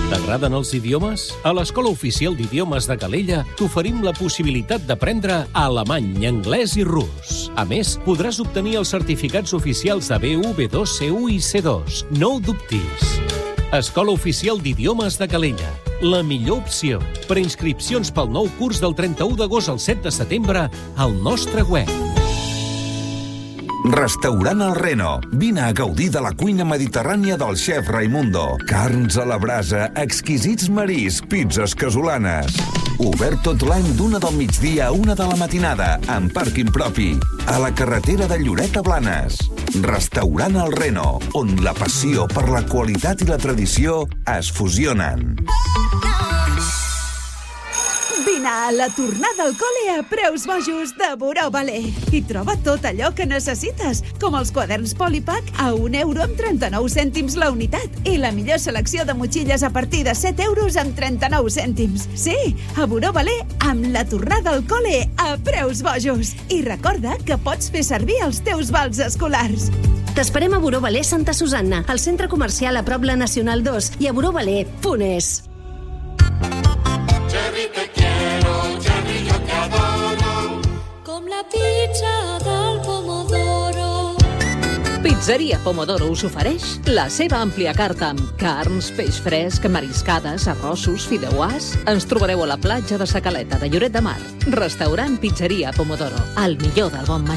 T'agraden els idiomes? A l'Escola Oficial d'Idiomes de Calella t'oferim la possibilitat d'aprendre alemany, anglès i rus. A més, podràs obtenir els certificats oficials de B1, B2, C1 i C2. No ho dubtis. Escola Oficial d'Idiomes de Calella. La millor opció. Per inscripcions pel nou curs del 31 d'agost al 7 de setembre al nostre web. Restaurant El Reno. Vine a gaudir de la cuina mediterrània del xef Raimundo. Carns a la brasa, exquisits mariscs, pizzas casolanes. Obert tot l'any d'1 del migdia a 1 de la matinada, amb pàrquing propi. A la carretera de Lloret a Blanes. Restaurant El Reno, on la passió per la qualitat i la tradició es fusionen. Vine a la tornada al col·le a preus bojos de Buró Ballet. I troba tot allò que necessites, com els quaderns Polipack a €1,39 la unitat i la millor selecció de motxilles a partir de €7,39. Sí, a Buró Ballet amb la tornada al col·le a preus bojos. I recorda que pots fer servir els teus vals escolars. T'esperem a Buró Ballet Santa Susanna, al centre comercial a prop la Nacional 2 i a buroballet.es. Jerry, te quiero, Jerry, yo te adoro. Com la pizza del Pomodoro. Pizzeria Pomodoro us ofereix la seva àmplia carta amb carns, peix fresc, mariscades, arrossos, fideuàs. Ens trobareu a la platja de Sa Caleta de Lloret de Mar. Restaurant Pizzeria Pomodoro, el millor del bon menjar.